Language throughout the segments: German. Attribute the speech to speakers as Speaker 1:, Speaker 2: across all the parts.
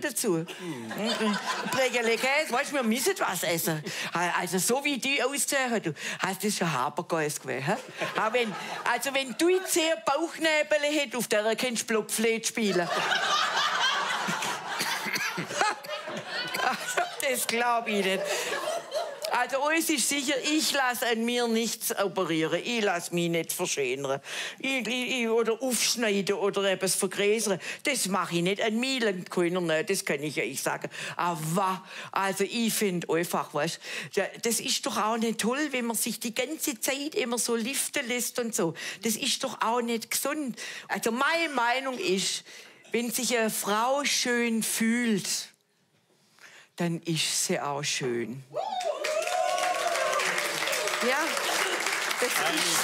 Speaker 1: dazu. Prägele Käse, weißt du, wir müssen was essen. Also so wie die aussehen, du hast das schon Haberkäse gewesen. Wenn du jetzt sehr Bauchnäbel hättest, auf der kannst du Blockflöte spielen. Das glaube ich nicht. Also uns ist sicher, ich lasse an mir nichts operieren. Ich lasse mich nicht verschönern. Oder aufschneiden oder etwas vergrößern. Das mache ich nicht. An mir langt keiner nicht, das kann ich euch sagen. Aber also ich finde einfach, weißt, das ist doch auch nicht toll, wenn man sich die ganze Zeit immer so liften lässt und so. Das ist doch auch nicht gesund. Also meine Meinung ist, wenn sich eine Frau schön fühlt, dann ist sie auch schön. Ja, das ist...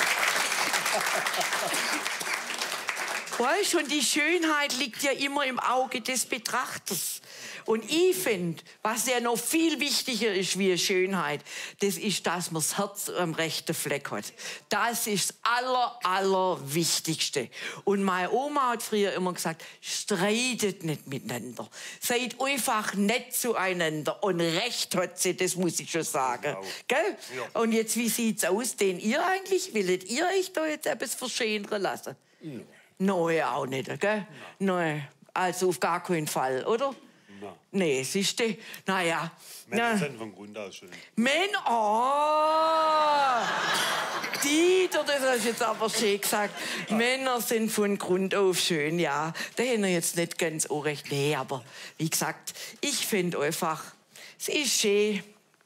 Speaker 1: Weißt du, und die Schönheit liegt ja immer im Auge des Betrachters. Und ich finde, was ja noch viel wichtiger ist wie Schönheit, das ist, dass man das Herz am rechten Fleck hat. Das ist das Allerwichtigste. Und meine Oma hat früher immer gesagt, streitet nicht miteinander. Seid einfach nett zueinander. Und recht hat sie, das muss ich schon sagen. Gell? Ja. Und jetzt, wie sieht's aus, denn ihr eigentlich? Willet ihr euch da jetzt etwas verschönern lassen? Ja. Nein, auch nicht, gell? Nein, also auf gar keinen Fall, oder? Nee, siehst du? Naja.
Speaker 2: Männer sind von Grund aus schön.
Speaker 1: Männer? Oh! Dieter, das hast du jetzt aber schön gesagt. Männer sind von Grund auf schön, ja. Da haben wir jetzt nicht ganz unrecht. Nee, aber wie gesagt, ich finde einfach, es ist schön,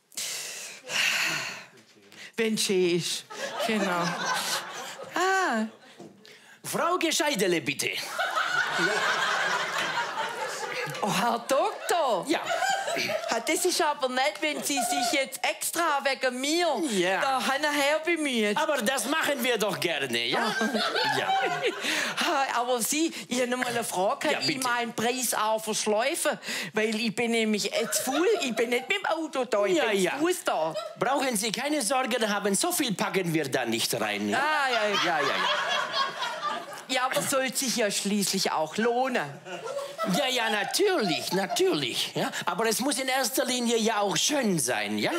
Speaker 1: wenn es schön ist. Genau. Ah.
Speaker 3: Frau Gescheidele, bitte.
Speaker 1: Oh, Herr Doktor!
Speaker 3: Ja.
Speaker 1: Das ist aber nett, wenn Sie sich jetzt extra wegen mir daher bemühen.
Speaker 3: Aber das machen wir doch gerne, ja? Ja.
Speaker 1: Aber Sie, ich habe noch mal eine Frage. Kann ich meinen Preis auch verschleifen? Weil ich bin nämlich jetzt faul. Ich bin nicht mit dem Auto da, ich bin zu Fuß da.
Speaker 3: Brauchen Sie keine Sorge haben, so viel packen wir da nicht rein. Ja? Ja.
Speaker 1: Ja, aber soll sich ja schließlich auch lohnen.
Speaker 3: Ja, natürlich. Ja? Aber es muss in erster Linie ja auch schön sein, ja?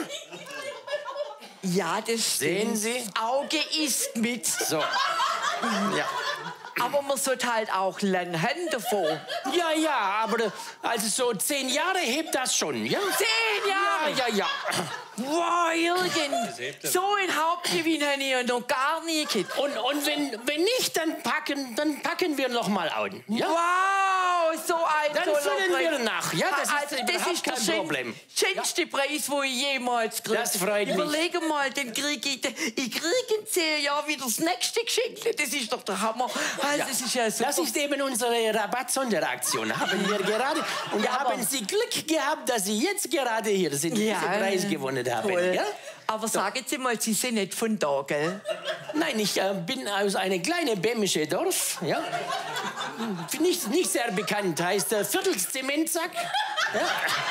Speaker 1: Ja, das
Speaker 3: stimmt. Sehen Sie?
Speaker 1: Das Auge isst mit.
Speaker 3: So. Ja.
Speaker 1: Aber man sollte halt auch lange Hände davon.
Speaker 3: Ja, aber also so 10 Jahre hebt das schon, ja?
Speaker 1: 10 Jahre?
Speaker 3: Ja.
Speaker 1: Wow, Jürgen, so ein Hauptgewinn habe ich ja noch gar nie gehabt.
Speaker 3: Und wenn nicht, dann packen wir noch mal an. Ja?
Speaker 1: Wow, so ein
Speaker 3: dann füllen wir nach. Ja, das ist kein Problem.
Speaker 1: Das schönste Preis, den ich jemals kriege.
Speaker 3: Das freut mich.
Speaker 1: Überlege mal, ich kriege in 10 Jahren wieder das nächste Geschenk. Das ist doch der Hammer. Also, das ist ja super.
Speaker 3: Das ist eben unsere Rabatt-Sonderaktion. Haben wir gerade. Und haben Sie Glück gehabt, dass Sie jetzt gerade hier sind, diesen Preis gewonnen haben.
Speaker 1: Toll.
Speaker 3: Ja?
Speaker 1: Aber sagen Sie mal, Sie sind nicht von da, gell?
Speaker 3: Nein, ich bin aus einem kleinen bämische Dorf. Ja? Nicht sehr bekannt, heißt Viertels Zementsack. Ja?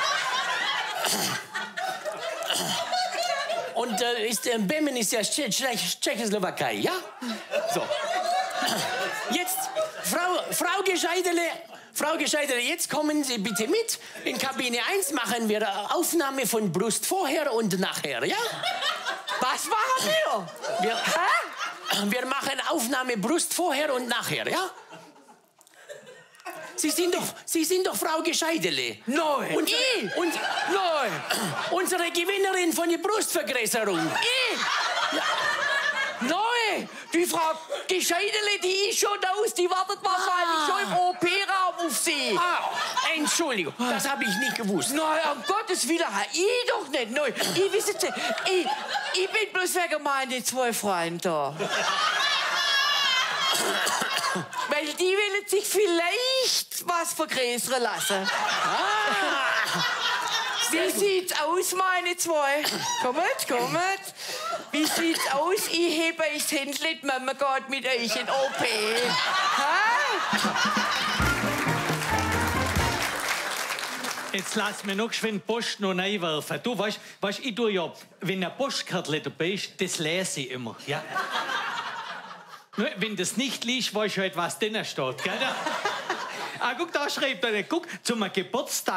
Speaker 3: Und Bemmen ist ja Tschechoslowakei, ja? So. Jetzt, Frau Gescheidele, jetzt kommen Sie bitte mit. In Kabine 1 machen wir Aufnahme von Brust vorher und nachher, ja?
Speaker 1: Was machen wir?
Speaker 3: Wir machen Aufnahme Brust vorher und nachher, ja? Sie sind doch Frau Gescheidele.
Speaker 1: Nein.
Speaker 3: Und
Speaker 1: Nein.
Speaker 3: Unsere Gewinnerin von der Brustvergrößerung.
Speaker 1: Ja. Nein, die Frau Gescheidele, die ist schon aus, die wartet wahrscheinlich schon im OP-Raum auf Sie.
Speaker 3: Entschuldigung, das habe ich nicht gewusst.
Speaker 1: Nein, um Gottes Willen, ich doch nicht. Nein, ich bin bloß wegen meinen 2 Freunden da. Weil die wollen sich vielleicht was vergrößern lassen. Wie sieht's aus, meine 2? Kommt. Wie sieht's aus? Ich hebe euch das Händchen, die Mama geht mit euch in OP.
Speaker 4: Jetzt lass mir noch geschwind Post noch reinwerfen. Du weißt, ich tue ja, wenn ein Postkärtchen dabei ist, das lese ich immer. Ja? Wenn das nicht liest, weißt du halt, was drinnen steht. Gell? Guck, da schreibt er, guck, zum Geburtstag.